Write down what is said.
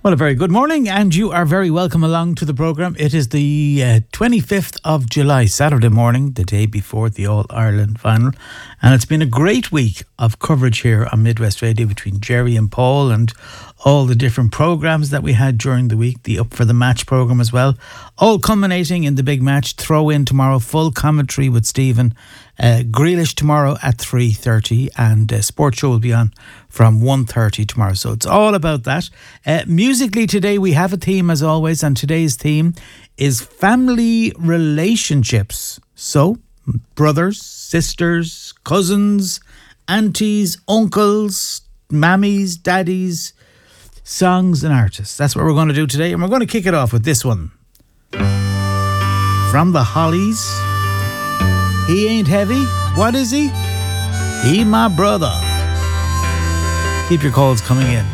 Well, a very good morning, and you are very welcome along to the programme. It is the 25th of July, Saturday morning, the day before the All-Ireland final. And it's been a great week of coverage here on Midwest Radio between Jerry and Paul and all the different programmes that we had during the week, the Up for the Match programme as well, all culminating in the big match. Throw in tomorrow, full commentary with Stephen Grealish tomorrow at 3:30, and Sports Show will be on from 1:30 tomorrow. So it's all about that. Musically today we have a theme as always, and today's theme is family relationships. So brothers, sisters, cousins, aunties, uncles, mammies, daddies, songs and artists. That's what we're going to do today, and we're going to kick it off with this one. From the Hollies. He ain't heavy. What is he? He my brother. Keep your calls coming in.